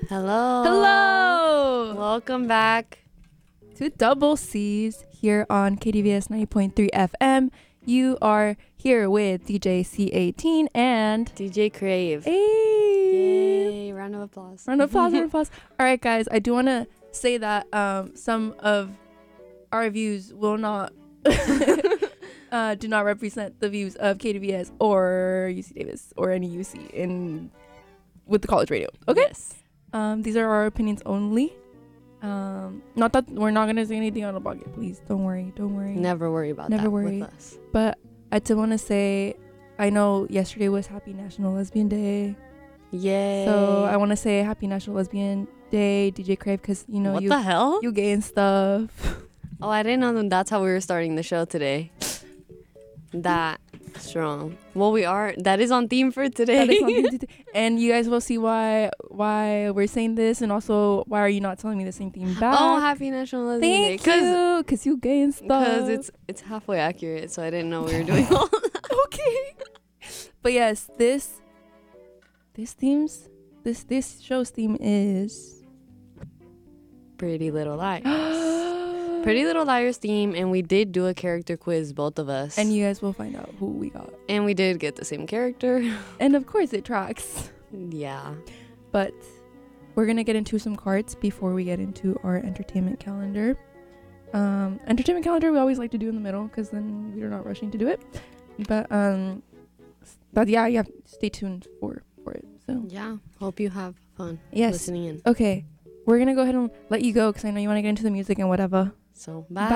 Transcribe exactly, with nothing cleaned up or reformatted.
Hello. Hello. Welcome back to Double C's here on K D V S ninety point three F M. You are here with D J C eighteen and D J Crave. Hey. Yay. Round of applause. Round of applause, round of applause. All right, guys, I do want to say that um, some of our views will not uh, do not represent the views of K D V S or U C Davis or any U C in with the college radio. Okay. Yes. Um, these are our opinions only. Um, not that we're not gonna say anything on the pocket. Please don't worry. Don't worry. Never worry about Never that worry. with us. But I did want to say, I know yesterday was Happy National Lesbian Day. Yay. So I want to say Happy National Lesbian Day, D J Crave, because you know what you the hell? you gay and stuff. Oh, I didn't know that that's how we were starting the show today. That strong. Well, we are. That is on theme for today. That is something to do. And you guys will see why why we're saying this, and also why are you not telling me the same thing back? Oh, Happy National Lesbian Thank Day. you, because you gay and stuff. Because it's it's halfway accurate, so I didn't know we were doing all that. Okay. But yes, this this themes this this show's theme is Pretty Little Liars. Pretty Little Liars theme, and we did do a character quiz, both of us. And you guys will find out who we got. And we did get the same character. And of course it tracks. Yeah. But we're gonna get into some cards before we get into our entertainment calendar. Um, entertainment calendar we always like to do in the middle because then we're not rushing to do it. But um, but yeah, yeah, stay tuned for for it. So Yeah. Hope you have fun yes. listening in. Okay, we're gonna go ahead and let you go because I know you want to get into the music and whatever. So bye. Bye.